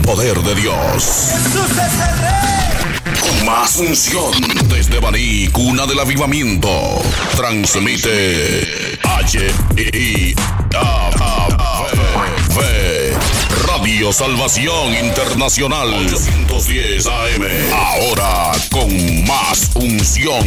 poder de Dios. ¡Jesús es el Rey! Con más unción desde Baní, cuna del avivamiento. Transmite Radio Salvación Internacional 810 AM. Ahora con más unción.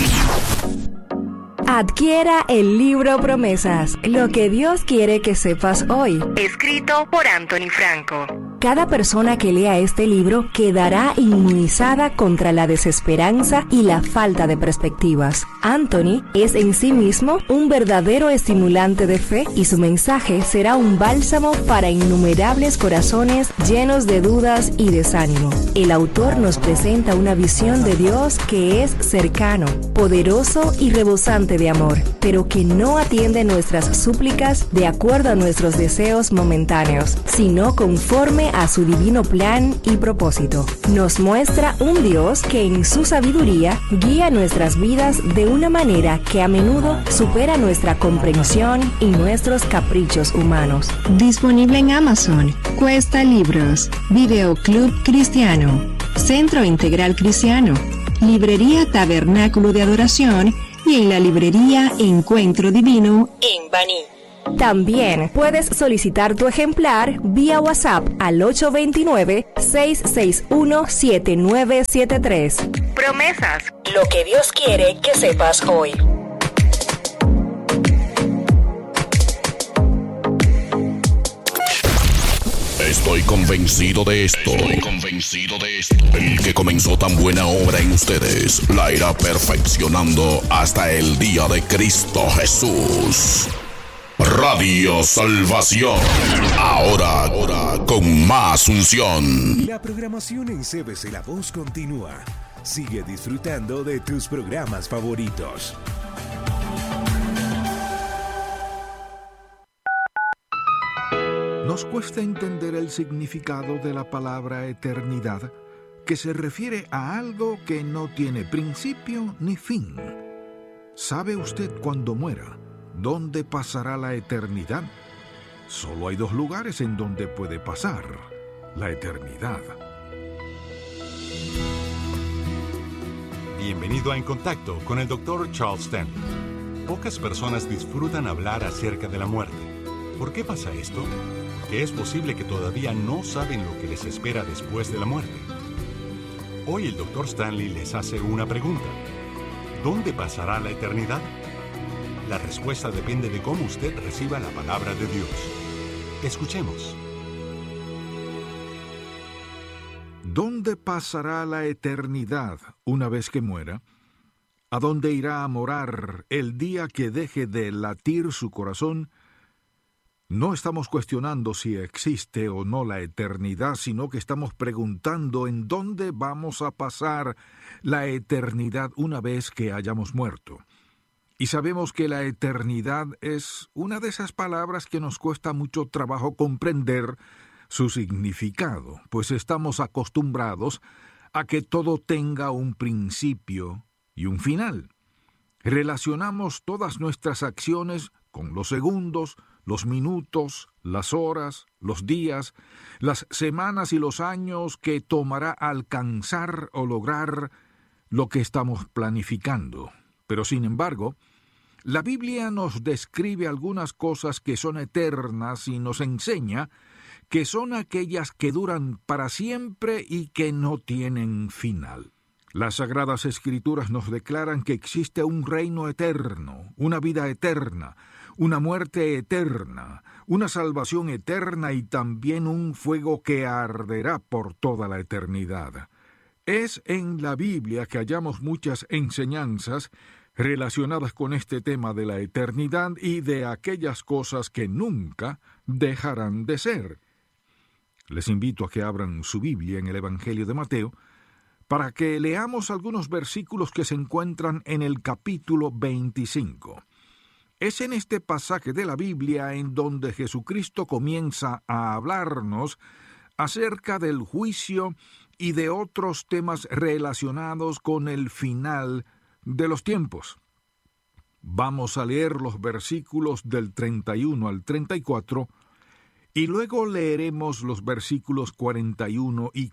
Adquiera el libro Promesas, lo que Dios quiere que sepas hoy, escrito por Anthony Franco. Cada persona que lea este libro quedará inmunizada contra la desesperanza y la falta de perspectivas. Anthony es en sí mismo un verdadero estimulante de fe y su mensaje será un bálsamo para innumerables corazones llenos de dudas y desánimo. El autor nos presenta una visión de Dios que es cercano, poderoso y rebosante de amor, pero que no atiende nuestras súplicas de acuerdo a nuestros deseos momentáneos, sino conforme a su divino plan y propósito. Nos muestra un Dios que en su sabiduría guía nuestras vidas de una manera que a menudo supera nuestra comprensión y nuestros caprichos humanos. Disponible en Amazon, Cuesta Libros, Videoclub Cristiano, Centro Integral Cristiano, Librería Tabernáculo de Adoración y en la librería Encuentro Divino en Baní. También puedes solicitar tu ejemplar vía WhatsApp al 829-661-7973. Promesas, lo que Dios quiere que sepas hoy. Estoy convencido de esto. El que comenzó tan buena obra en ustedes la irá perfeccionando hasta el día de Cristo Jesús. Radio Salvación. Ahora con más unción. La programación en CBC La Voz continúa. Sigue disfrutando de tus programas favoritos. Nos cuesta entender el significado de la palabra eternidad, que se refiere a algo que no tiene principio ni fin. ¿Sabe usted cuándo muera dónde pasará la eternidad? Solo hay dos lugares en donde puede pasar la eternidad. Bienvenido a En Contacto con el Dr. Charles Stanley. Pocas personas disfrutan hablar acerca de la muerte. ¿Por qué pasa esto? Porque es posible que todavía no saben lo que les espera después de la muerte. Hoy el Dr. Stanley les hace una pregunta. ¿Dónde pasará la eternidad? La respuesta depende de cómo usted reciba la palabra de Dios. Escuchemos. ¿Dónde pasará la eternidad una vez que muera? ¿A dónde irá a morar el día que deje de latir su corazón? No estamos cuestionando si existe o no la eternidad, sino que estamos preguntando en dónde vamos a pasar la eternidad una vez que hayamos muerto. Y sabemos que la eternidad es una de esas palabras que nos cuesta mucho trabajo comprender su significado, pues estamos acostumbrados a que todo tenga un principio y un final. Relacionamos todas nuestras acciones con los segundos, los minutos, las horas, los días, las semanas y los años que tomará alcanzar o lograr lo que estamos planificando. Pero sin embargo, la Biblia nos describe algunas cosas que son eternas y nos enseña que son aquellas que duran para siempre y que no tienen final. Las Sagradas Escrituras nos declaran que existe un reino eterno, una vida eterna, una muerte eterna, una salvación eterna y también un fuego que arderá por toda la eternidad. Es en la Biblia que hallamos muchas enseñanzas relacionadas con este tema de la eternidad y de aquellas cosas que nunca dejarán de ser. Les invito a que abran su Biblia en el Evangelio de Mateo para que leamos algunos versículos que se encuentran en el capítulo 25. Es en este pasaje de la Biblia en donde Jesucristo comienza a hablarnos acerca del juicio y de otros temas relacionados con el final de los tiempos. Vamos a leer los versículos del 31 al 34 Y luego leeremos los versículos 41 y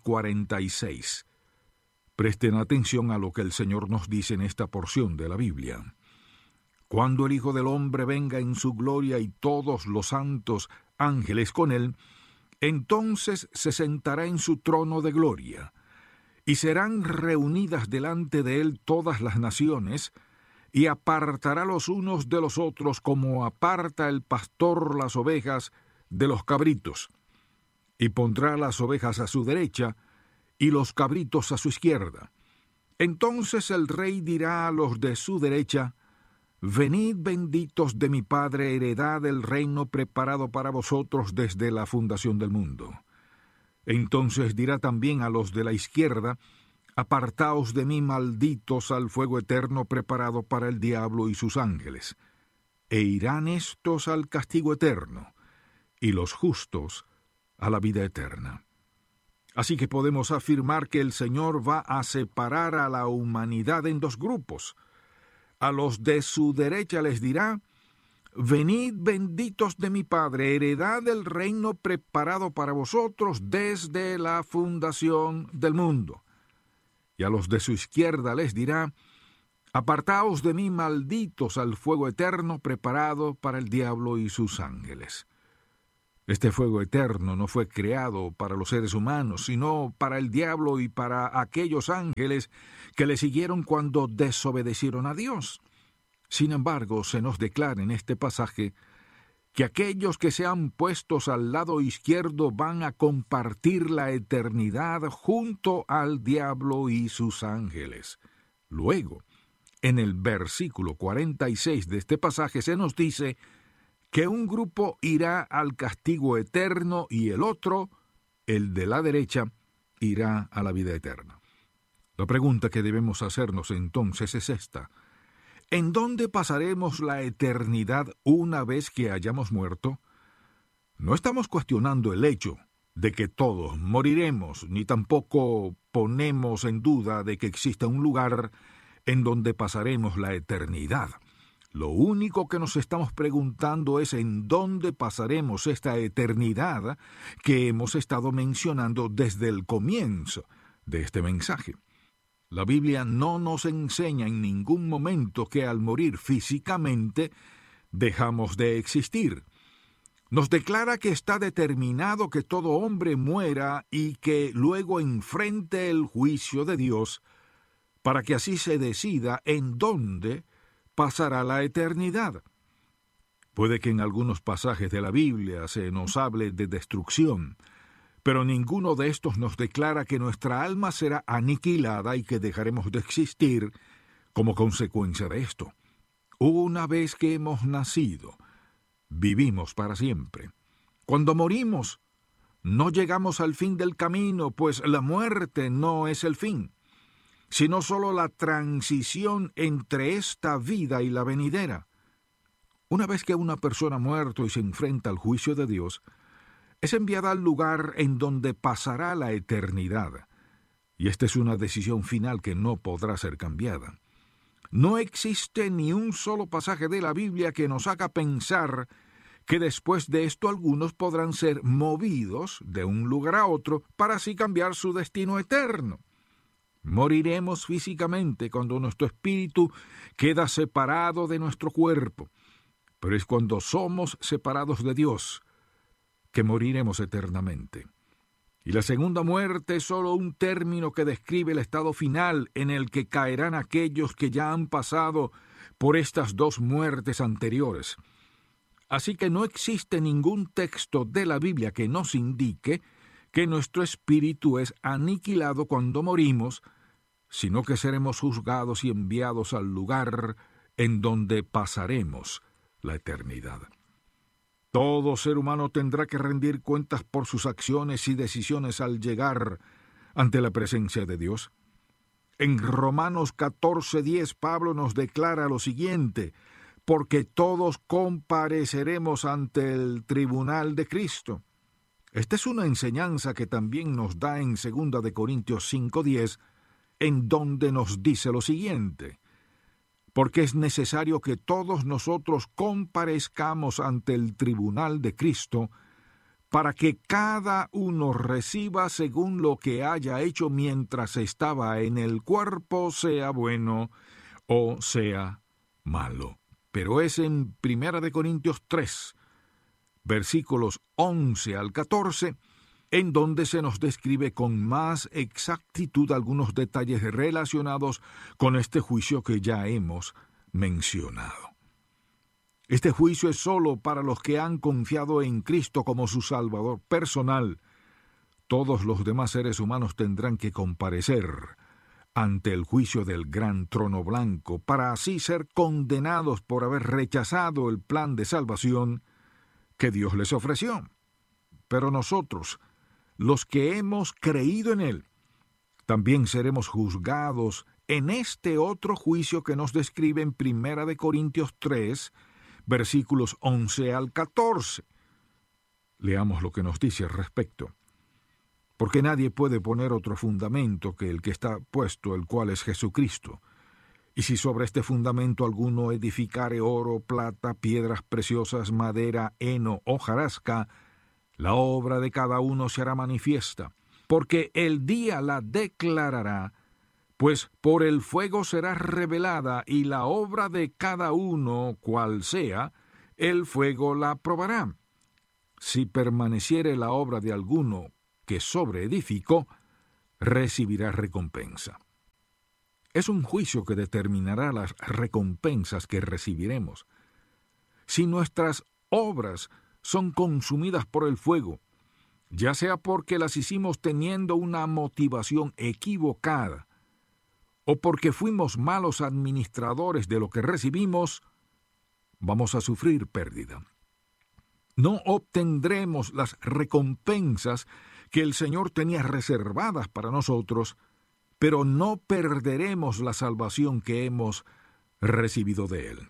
46. Presten atención a lo que el Señor nos dice en esta porción de la Biblia. Cuando el Hijo del Hombre venga en su gloria y todos los santos ángeles con él, entonces se sentará en su trono de gloria, y serán reunidas delante de él todas las naciones, y apartará los unos de los otros como aparta el pastor las ovejas de los cabritos, y pondrá las ovejas a su derecha y los cabritos a su izquierda. Entonces el rey dirá a los de su derecha: Venid benditos de mi Padre, heredad del reino preparado para vosotros desde la fundación del mundo. Entonces dirá también a los de la izquierda: Apartaos de mí, malditos, al fuego eterno preparado para el diablo y sus ángeles. E irán estos al castigo eterno, y los justos a la vida eterna. Así que podemos afirmar que el Señor va a separar a la humanidad en dos grupos. A los de su derecha les dirá: Venid benditos de mi Padre, heredad del reino preparado para vosotros desde la fundación del mundo. Y a los de su izquierda les dirá: Apartaos de mí, malditos, al fuego eterno preparado para el diablo y sus ángeles. Este fuego eterno no fue creado para los seres humanos, sino para el diablo y para aquellos ángeles que le siguieron cuando desobedecieron a Dios. Sin embargo, se nos declara en este pasaje que aquellos que sean puestos al lado izquierdo van a compartir la eternidad junto al diablo y sus ángeles. Luego, en el versículo 46 de este pasaje se nos dice que un grupo irá al castigo eterno y el otro, el de la derecha, irá a la vida eterna. La pregunta que debemos hacernos entonces es esta: ¿en dónde pasaremos la eternidad una vez que hayamos muerto? No estamos cuestionando el hecho de que todos moriremos, ni tampoco ponemos en duda de que exista un lugar en donde pasaremos la eternidad. Lo único que nos estamos preguntando es en dónde pasaremos esta eternidad que hemos estado mencionando desde el comienzo de este mensaje. La Biblia no nos enseña en ningún momento que al morir físicamente dejamos de existir. Nos declara que está determinado que todo hombre muera y que luego enfrente el juicio de Dios, para que así se decida en dónde pasará la eternidad. Puede que en algunos pasajes de la Biblia se nos hable de destrucción, pero ninguno de estos nos declara que nuestra alma será aniquilada y que dejaremos de existir como consecuencia de esto. Una vez que hemos nacido, vivimos para siempre. Cuando morimos, no llegamos al fin del camino, pues la muerte no es el fin, sino solo la transición entre esta vida y la venidera. Una vez que una persona ha muerto y se enfrenta al juicio de Dios, es enviada al lugar en donde pasará la eternidad, y esta es una decisión final que no podrá ser cambiada. No existe ni un solo pasaje de la Biblia que nos haga pensar que después de esto algunos podrán ser movidos de un lugar a otro para así cambiar su destino eterno. Moriremos físicamente cuando nuestro espíritu queda separado de nuestro cuerpo, pero es cuando somos separados de Dios que moriremos eternamente. Y la segunda muerte es solo un término que describe el estado final en el que caerán aquellos que ya han pasado por estas dos muertes anteriores. Así que no existe ningún texto de la Biblia que nos indique que nuestro espíritu es aniquilado cuando morimos, sino que seremos juzgados y enviados al lugar en donde pasaremos la eternidad. Todo ser humano tendrá que rendir cuentas por sus acciones y decisiones al llegar ante la presencia de Dios. En Romanos 14:10, Pablo nos declara lo siguiente: porque todos compareceremos ante el tribunal de Cristo. Esta es una enseñanza que también nos da en 2 de Corintios 5:10, en donde nos dice lo siguiente: porque es necesario que todos nosotros comparezcamos ante el tribunal de Cristo, para que cada uno reciba según lo que haya hecho mientras estaba en el cuerpo, sea bueno o sea malo. Pero es en 1 Corintios 3, versículos 11 al 14, en donde se nos describe con más exactitud algunos detalles relacionados con este juicio que ya hemos mencionado. Este juicio es solo para los que han confiado en Cristo como su Salvador personal. Todos los demás seres humanos tendrán que comparecer ante el juicio del gran trono blanco, para así ser condenados por haber rechazado el plan de salvación que Dios les ofreció. Pero nosotros, los que hemos creído en Él, también seremos juzgados en este otro juicio que nos describe en 1 Corintios 3, versículos 11 al 14. Leamos lo que nos dice al respecto. Porque nadie puede poner otro fundamento que el que está puesto, el cual es Jesucristo. Y si sobre este fundamento alguno edificare oro, plata, piedras preciosas, madera, heno, hojarasca, la obra de cada uno se hará manifiesta, porque el día la declarará, pues por el fuego será revelada, y la obra de cada uno, cual sea, el fuego la probará. Si permaneciere la obra de alguno que sobreedificó, recibirá recompensa. Es un juicio que determinará las recompensas que recibiremos. Si nuestras obras son consumidas por el fuego, ya sea porque las hicimos teniendo una motivación equivocada, o porque fuimos malos administradores de lo que recibimos, vamos a sufrir pérdida. No obtendremos las recompensas que el Señor tenía reservadas para nosotros, pero no perderemos la salvación que hemos recibido de Él.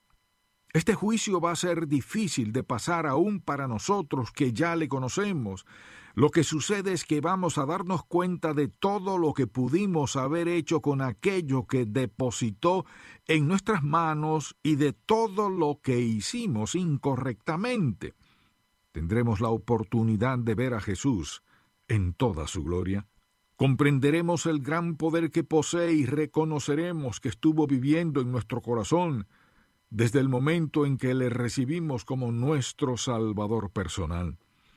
Este juicio va a ser difícil de pasar aún para nosotros que ya le conocemos. Lo que sucede es que vamos a darnos cuenta de todo lo que pudimos haber hecho con aquello que depositó en nuestras manos y de todo lo que hicimos incorrectamente. Tendremos la oportunidad de ver a Jesús en toda su gloria. Comprenderemos el gran poder que posee y reconoceremos que estuvo viviendo en nuestro corazón desde el momento en que le recibimos como nuestro Salvador personal.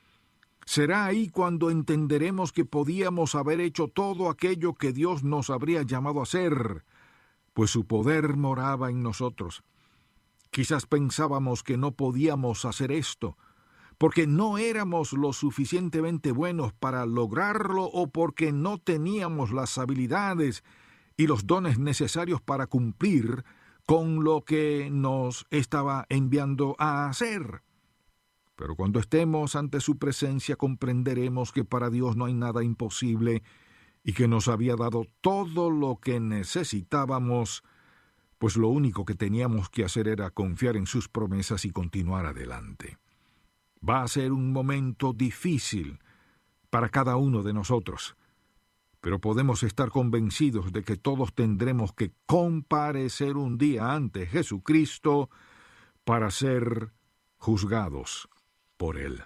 Será ahí cuando entenderemos que podíamos haber hecho todo aquello que Dios nos habría llamado a hacer, pues su poder moraba en nosotros. Quizás pensábamos que no podíamos hacer esto, porque no éramos lo suficientemente buenos para lograrlo o porque no teníamos las habilidades y los dones necesarios para cumplir con lo que nos estaba enviando a hacer. Pero cuando estemos ante su presencia comprenderemos que para Dios no hay nada imposible y que nos había dado todo lo que necesitábamos, pues lo único que teníamos que hacer era confiar en sus promesas y continuar adelante. Va a ser un momento difícil para cada uno de nosotros, pero podemos estar convencidos de que todos tendremos que comparecer un día ante Jesucristo para ser juzgados por Él.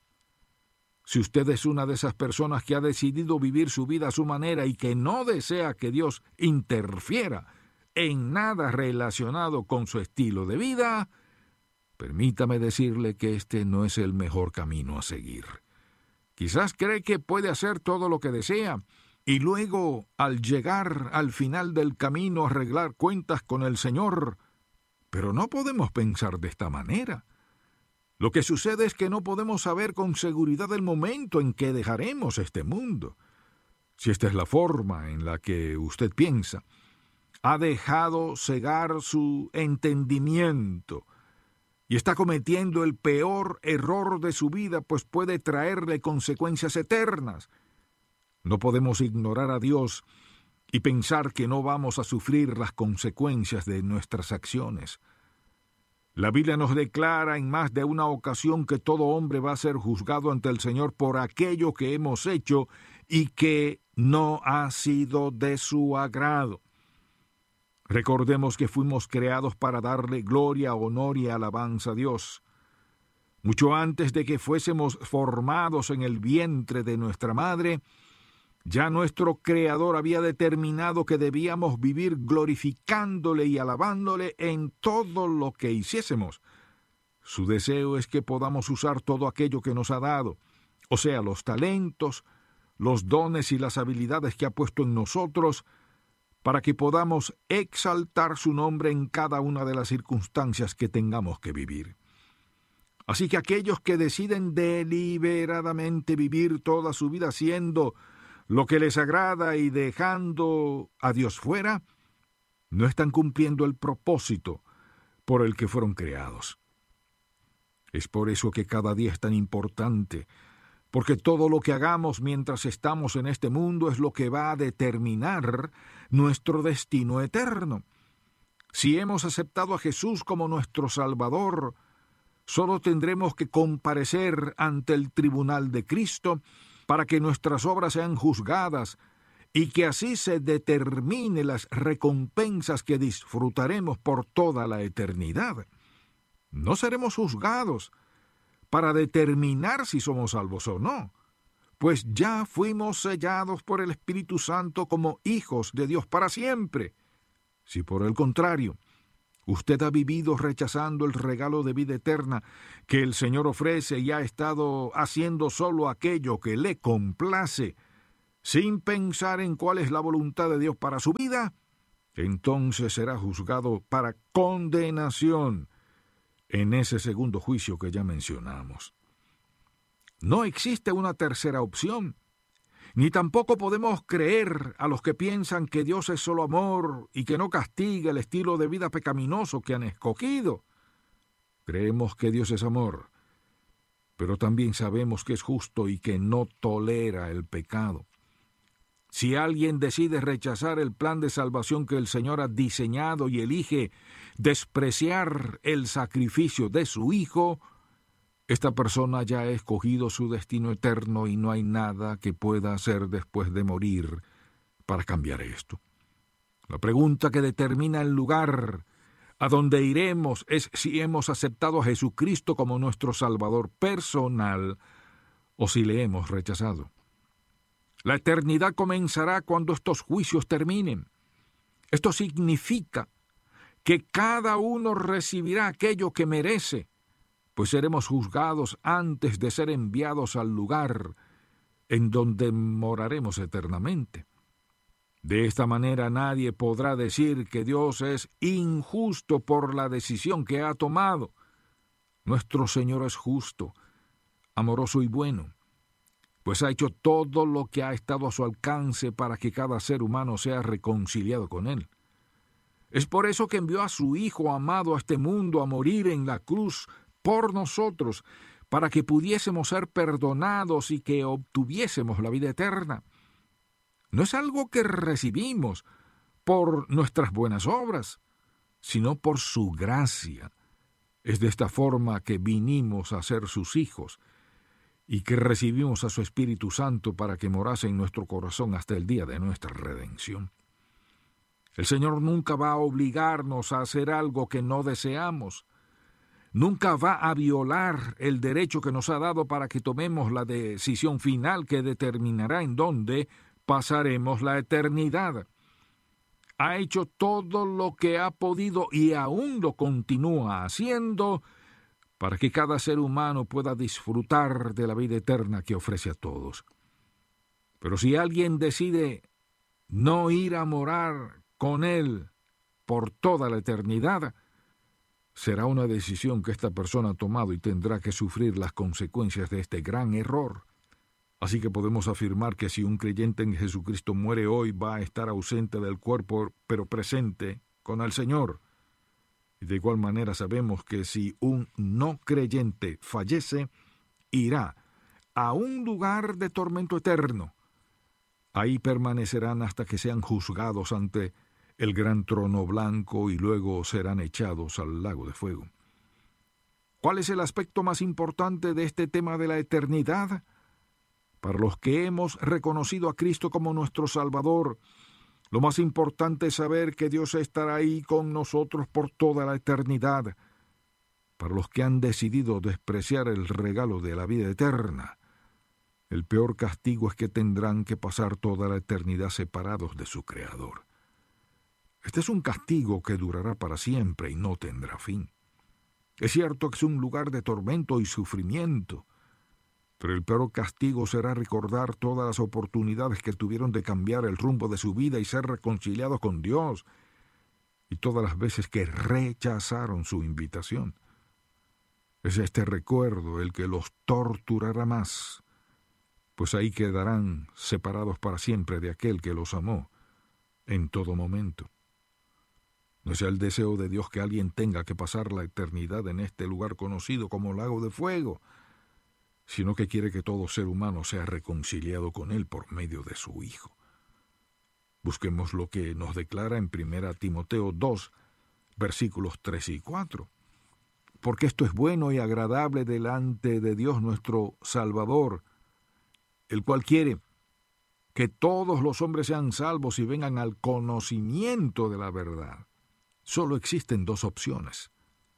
Si usted es una de esas personas que ha decidido vivir su vida a su manera y que no desea que Dios interfiera en nada relacionado con su estilo de vida, permítame decirle que este no es el mejor camino a seguir. Quizás cree que puede hacer todo lo que desea, y luego, al llegar al final del camino, arreglar cuentas con el Señor. Pero no podemos pensar de esta manera. Lo que sucede es que no podemos saber con seguridad el momento en que dejaremos este mundo. Si esta es la forma en la que usted piensa, ha dejado cegar su entendimiento y está cometiendo el peor error de su vida, pues puede traerle consecuencias eternas. No podemos ignorar a Dios y pensar que no vamos a sufrir las consecuencias de nuestras acciones. La Biblia nos declara en más de una ocasión que todo hombre va a ser juzgado ante el Señor por aquello que hemos hecho y que no ha sido de su agrado. Recordemos que fuimos creados para darle gloria, honor y alabanza a Dios. Mucho antes de que fuésemos formados en el vientre de nuestra madre, ya nuestro Creador había determinado que debíamos vivir glorificándole y alabándole en todo lo que hiciésemos. Su deseo es que podamos usar todo aquello que nos ha dado, o sea, los talentos, los dones y las habilidades que ha puesto en nosotros, para que podamos exaltar su nombre en cada una de las circunstancias que tengamos que vivir. Así que aquellos que deciden deliberadamente vivir toda su vida haciendo lo que les agrada y dejando a Dios fuera, no están cumpliendo el propósito por el que fueron creados. Es por eso que cada día es tan importante, porque todo lo que hagamos mientras estamos en este mundo es lo que va a determinar nuestro destino eterno. Si hemos aceptado a Jesús como nuestro Salvador, solo tendremos que comparecer ante el tribunal de Cristo para que nuestras obras sean juzgadas y que así se determine las recompensas que disfrutaremos por toda la eternidad. No seremos juzgados para determinar si somos salvos o no, pues ya fuimos sellados por el Espíritu Santo como hijos de Dios para siempre. Si por el contrario, usted ha vivido rechazando el regalo de vida eterna que el Señor ofrece y ha estado haciendo solo aquello que le complace, sin pensar en cuál es la voluntad de Dios para su vida, entonces será juzgado para condenación en ese segundo juicio que ya mencionamos. No existe una tercera opción, ni tampoco podemos creer a los que piensan que Dios es solo amor y que no castiga el estilo de vida pecaminoso que han escogido. Creemos que Dios es amor, pero también sabemos que es justo y que no tolera el pecado. Si alguien decide rechazar el plan de salvación que el Señor ha diseñado y elige despreciar el sacrificio de su Hijo, esta persona ya ha escogido su destino eterno y no hay nada que pueda hacer después de morir para cambiar esto. La pregunta que determina el lugar a donde iremos es si hemos aceptado a Jesucristo como nuestro Salvador personal o si le hemos rechazado. La eternidad comenzará cuando estos juicios terminen. Esto significa que cada uno recibirá aquello que merece, pues seremos juzgados antes de ser enviados al lugar en donde moraremos eternamente. De esta manera nadie podrá decir que Dios es injusto por la decisión que ha tomado. Nuestro Señor es justo, amoroso y bueno, pues ha hecho todo lo que ha estado a su alcance para que cada ser humano sea reconciliado con Él. Es por eso que envió a su Hijo amado a este mundo a morir en la cruz por nosotros, para que pudiésemos ser perdonados y que obtuviésemos la vida eterna. No es algo que recibimos por nuestras buenas obras, sino por su gracia. Es de esta forma que vinimos a ser sus hijos y que recibimos a su Espíritu Santo para que morase en nuestro corazón hasta el día de nuestra redención. El Señor nunca va a obligarnos a hacer algo que no deseamos. Nunca va a violar el derecho que nos ha dado para que tomemos la decisión final que determinará en dónde pasaremos la eternidad. Ha hecho todo lo que ha podido y aún lo continúa haciendo para que cada ser humano pueda disfrutar de la vida eterna que ofrece a todos. Pero si alguien decide no ir a morar con Él por toda la eternidad, será una decisión que esta persona ha tomado y tendrá que sufrir las consecuencias de este gran error. Así que podemos afirmar que si un creyente en Jesucristo muere hoy, va a estar ausente del cuerpo, pero presente con el Señor. Y de igual manera sabemos que si un no creyente fallece, irá a un lugar de tormento eterno. Ahí permanecerán hasta que sean juzgados ante el gran trono blanco y luego serán echados al lago de fuego. ¿Cuál es el aspecto más importante de este tema de la eternidad? Para los que hemos reconocido a Cristo como nuestro Salvador, lo más importante es saber que Dios estará ahí con nosotros por toda la eternidad. Para los que han decidido despreciar el regalo de la vida eterna, el peor castigo es que tendrán que pasar toda la eternidad separados de su Creador. Este es un castigo que durará para siempre y no tendrá fin. Es cierto que es un lugar de tormento y sufrimiento, pero el peor castigo será recordar todas las oportunidades que tuvieron de cambiar el rumbo de su vida y ser reconciliados con Dios, y todas las veces que rechazaron su invitación. Es este recuerdo el que los torturará más, pues ahí quedarán separados para siempre de aquel que los amó en todo momento. No es el deseo de Dios que alguien tenga que pasar la eternidad en este lugar conocido como lago de fuego, sino que quiere que todo ser humano sea reconciliado con Él por medio de su Hijo. Busquemos lo que nos declara en 1 Timoteo 2, versículos 3 y 4. Porque esto es bueno y agradable delante de Dios nuestro Salvador, el cual quiere que todos los hombres sean salvos y vengan al conocimiento de la verdad. Solo existen dos opciones.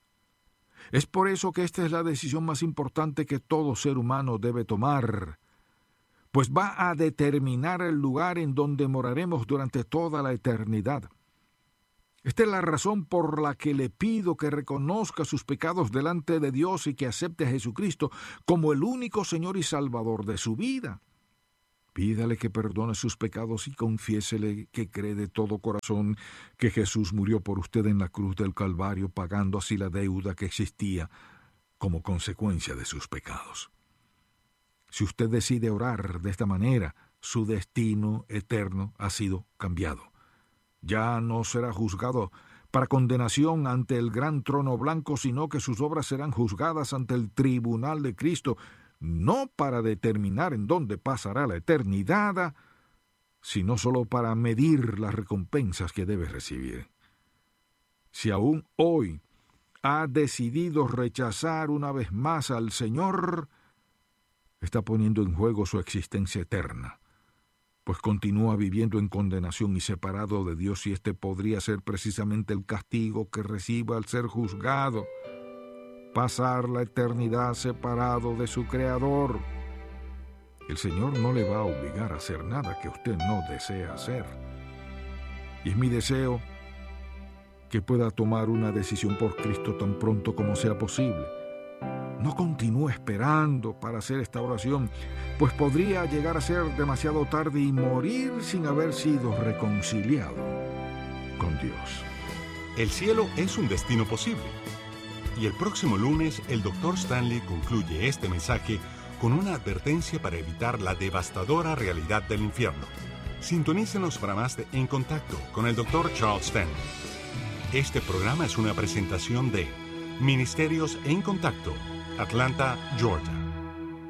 Es por eso que esta es la decisión más importante que todo ser humano debe tomar, pues va a determinar el lugar en donde moraremos durante toda la eternidad. Esta es la razón por la que le pido que reconozca sus pecados delante de Dios y que acepte a Jesucristo como el único Señor y Salvador de su vida. Pídale que perdone sus pecados y confiésele que cree de todo corazón que Jesús murió por usted en la cruz del Calvario, pagando así la deuda que existía como consecuencia de sus pecados. Si usted decide orar de esta manera, su destino eterno ha sido cambiado. Ya no será juzgado para condenación ante el gran trono blanco, sino que sus obras serán juzgadas ante el tribunal de Cristo, no para determinar en dónde pasará la eternidad, sino solo para medir las recompensas que debe recibir. Si aún hoy ha decidido rechazar una vez más al Señor, está poniendo en juego su existencia eterna, pues continúa viviendo en condenación y separado de Dios, y este podría ser precisamente el castigo que reciba al ser juzgado. Pasar la eternidad separado de su Creador. El Señor no le va a obligar a hacer nada que usted no desea hacer. Y es mi deseo que pueda tomar una decisión por Cristo tan pronto como sea posible. No continúe esperando para hacer esta oración, pues podría llegar a ser demasiado tarde y morir sin haber sido reconciliado con Dios. El cielo es un destino posible. Y el próximo lunes, el Dr. Stanley concluye este mensaje con una advertencia para evitar la devastadora realidad del infierno. Sintonícenos para más de En Contacto con el Dr. Charles Stanley. Este programa es una presentación de Ministerios En Contacto, Atlanta, Georgia.